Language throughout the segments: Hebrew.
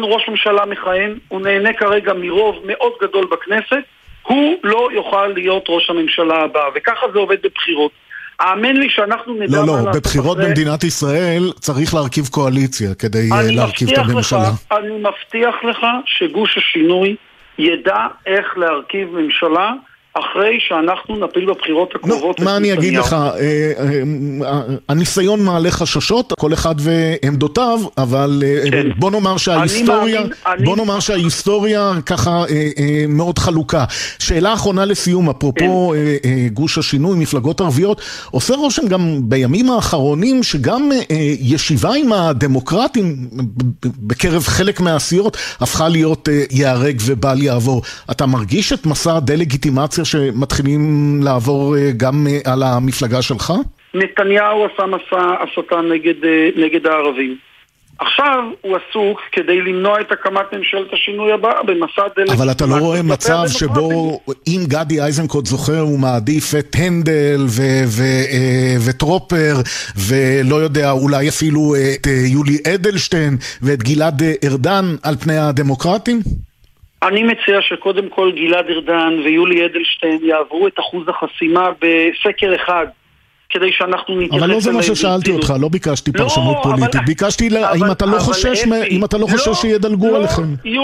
לנו ראש ממשלה מכהן, הוא נהנה כרגע מרוב מאוד גדול בכנסת, הוא לא יוכל להיות ראש הממשלה הבא, וככה זה עובד בבחירות. האמן לי שאנחנו נדע לא, בבחירות במדינת ישראל צריך להרכיב קואליציה כדי להרכיב את הממשלה. אני מבטיח לך שגוש השינוי ידע איך להרכיב ממשלה אחרי שאנחנו נפיל בבחירות הקרובות. מה אני אגיד לך, הניסיון מעלה חששות, כל אחד ועמדותיו, אבל בוא נאמר שההיסטוריה ככה מאוד חלוקה. שאלה אחרונה לסיום, אפרופו גוש השינוי, מפלגות ערביות, עושה רושם גם בימים האחרונים שגם ישיבה עם הדמוקרטים בקרב חלק מהסיעות הפכה להיות יהרג ובל יעבור. אתה מרגיש את מסע הדלגיטימציה שמתחילים לעבור גם על המפלגה שלך? נתניהו עשה מסע הסתה נגד הערבים. עכשיו הוא עסוק כדי למנוע את הקמת ממשלת השינוי הבא במסע דלגיטימציה. אבל אתה לא רואה מצב שבו אם גדי איזנקוט זוכר הוא מעדיף את הנדל וטרופר ולא יודע אולי אפילו את יולי אדלשטיין ואת גלעד ארדן על פני הדמוקרטים? אני מציע שקודם כל גלעד ארדן ויולי אדלשטיין יעברו את אחוז החסימה בסקר אחד, כדי שאנחנו נתייחס... אבל לא זה מה ששאלתי אותך, לא ביקשתי פרשנות פוליטית, ביקשתי אם אתה לא חושש שידלגו עליכם.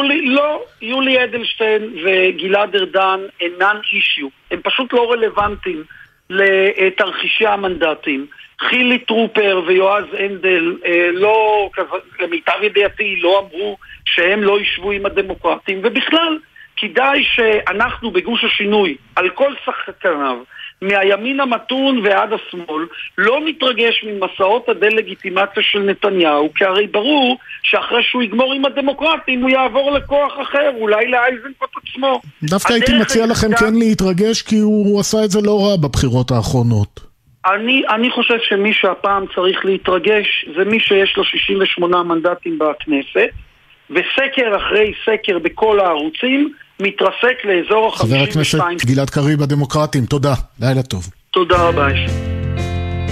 יולי אדלשטיין וגלעד ארדן אינן אישיו, הם פשוט לא רלוונטיים לתרחישי המנדטים. חילי טרופר ויועז הנדל למיטב ידיעתי לא אמרו שהם לא ישבו עם הדמוקרטים, ובכלל כדאי שאנחנו בגוש השינוי על כל שחקניו מהימין המתון ועד השמאל לא נתרגש ממסעות הדלגיטימציה של נתניהו, כי הרי ברור שאחרי שהוא יגמור עם הדמוקרטים הוא יעבור לכוח אחר, אולי לאיזנקוט עצמו. דווקא הייתי מציע לכם כן להתרגש, כי הוא עשה את זה לא רע בבחירות האחרונות. אני חושב שמי שהפעם צריך להתרגש זה מי שיש לו 68 מנדטים בכנסת, וסקר אחרי סקר בכל הערוצים מתרסק לאזור ה-52. חבר הכנסת גלעד קריב, הדמוקרטים, תודה. לילה טוב. תודה רבה.